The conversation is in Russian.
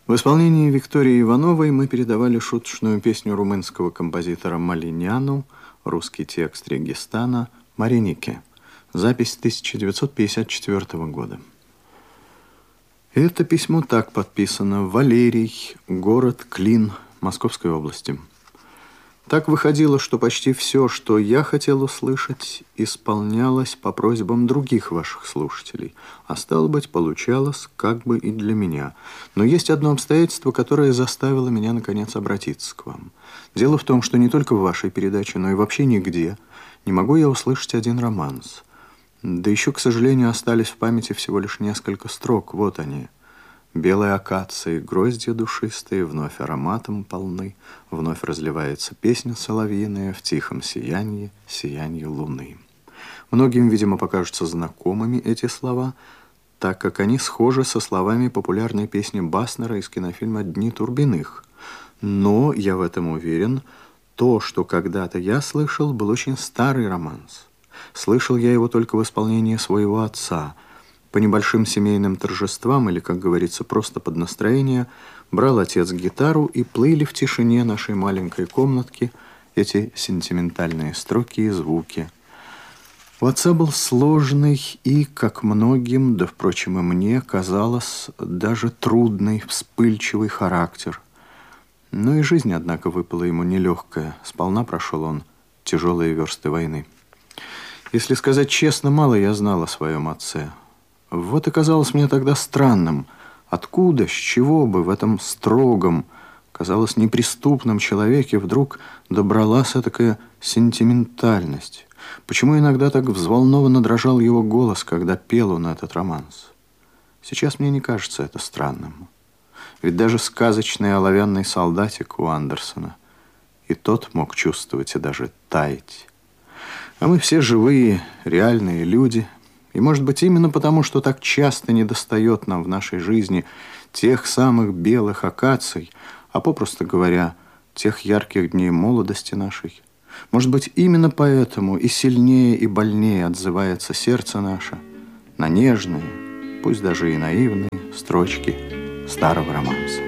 В исполнении Виктории Ивановой мы передавали шуточную песню румынского композитора Малиняну, русский текст Регистана, «Мариники». Запись 1954 года. Это письмо так подписано: Валерий, город Клин, Московской области. Так выходило, что почти все, что я хотел услышать, исполнялось по просьбам других ваших слушателей, а стало быть, получалось как бы и для меня. Но есть одно обстоятельство, которое заставило меня, наконец, обратиться к вам. Дело в том, что не только в вашей передаче, но и вообще нигде не могу я услышать один романс. Да еще, к сожалению, остались в памяти всего лишь несколько строк. Вот они. Белые акации, гроздья душистые, вновь ароматом полны, вновь разливается песня соловьиная в тихом сиянии, сиянии луны. Многим, видимо, покажутся знакомыми эти слова, так как они схожи со словами популярной песни Баснера из кинофильма «Дни Турбиных». Но, я в этом уверен, то, что когда-то я слышал, был очень старый романс. Слышал я его только в исполнении своего отца. По небольшим семейным торжествам, или, как говорится, просто под настроение, брал отец гитару, и плыли в тишине нашей маленькой комнатки эти сентиментальные строки и звуки. У отца был сложный и, как многим, да, впрочем, и мне, казалось, даже трудный, вспыльчивый характер. Но и жизнь, однако, выпала ему нелегкая. Сполна прошел он тяжелые версты войны. Если сказать честно, мало я знал о своем отце. Вот и казалось мне тогда странным, откуда, с чего бы в этом строгом, казалось, неприступном человеке вдруг добралась такая сентиментальность. Почему иногда так взволнованно дрожал его голос, когда пел он этот романс? Сейчас мне не кажется это странным. Ведь даже сказочный оловянный солдатик у Андерсона и тот мог чувствовать и даже таять. А мы все живые, реальные люди. И, может быть, именно потому, что так часто недостает нам в нашей жизни тех самых белых акаций, а, попросту говоря, тех ярких дней молодости нашей, может быть, именно поэтому и сильнее, и больнее отзывается сердце наше на нежные, пусть даже и наивные строчки старого романса.